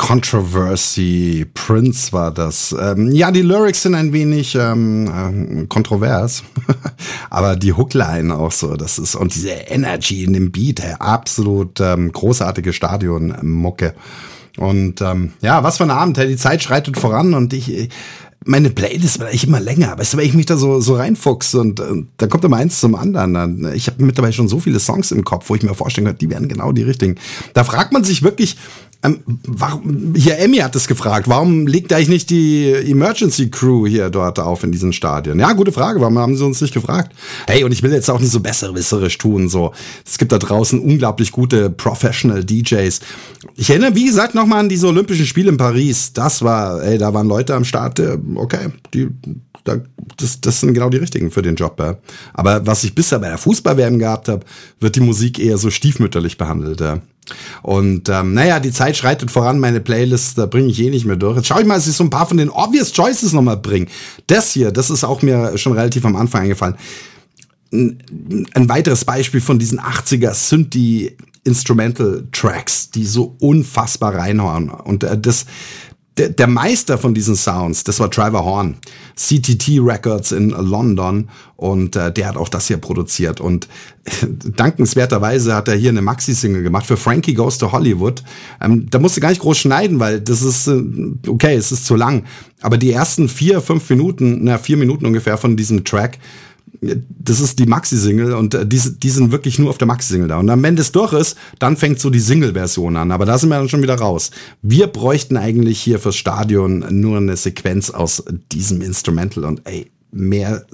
Controversy, Prince war das. Ja, die Lyrics sind ein wenig kontrovers, aber die Hookline auch so, das ist, und diese Energy in dem Beat, absolut großartige Stadionmucke. Und ja, was für ein Abend, die Zeit schreitet voran und meine Playlist wird eigentlich immer länger, weißt du, wenn ich mich da so reinfuchse und da kommt immer eins zum anderen. Ich habe mittlerweile schon so viele Songs im Kopf, wo ich mir vorstellen könnte, die wären genau die richtigen. Da fragt man sich wirklich, warum, hier Emmy hat es gefragt, warum legt eigentlich nicht die Emergency Crew hier dort auf in diesen Stadien? Ja, gute Frage, warum haben sie uns nicht gefragt? Hey, und ich will jetzt auch nicht so besserwisserisch tun, so. Es gibt da draußen unglaublich gute Professional DJs. Ich erinnere, wie gesagt, nochmal an diese Olympischen Spiele in Paris. Da waren Leute am Start, okay, das sind genau die richtigen für den Job. Ja. Aber was ich bisher bei der Fußball-WM gehabt habe, wird die Musik eher so stiefmütterlich behandelt. Ja. Und naja, die Zeit schreitet voran, meine Playlist, da bringe ich nicht mehr durch. Jetzt schau ich mal, dass ich so ein paar von den Obvious Choices nochmal bringe. Das ist auch mir schon relativ am Anfang eingefallen. Ein weiteres Beispiel von diesen 80er Synthie Instrumental Tracks, die so unfassbar reinhauen. Und der Meister von diesen Sounds, das war Trevor Horn, CTT Records in London, und der hat auch das hier produziert. Und dankenswerterweise hat er hier eine Maxi-Single gemacht für Frankie Goes to Hollywood. Da musste gar nicht groß schneiden, weil das ist, okay, es ist zu lang. Aber die ersten 4 Minuten ungefähr von diesem Track, das ist die Maxi-Single, und die sind wirklich nur auf der Maxi-Single da. Und dann, wenn das durch ist, dann fängt so die Single-Version an. Aber da sind wir dann schon wieder raus. Wir bräuchten eigentlich hier fürs Stadion nur eine Sequenz aus diesem Instrumental. Und mehr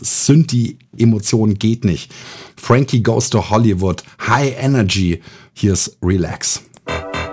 Synthie-Emotionen geht nicht. Frankie Goes to Hollywood, High Energy, here's Relax.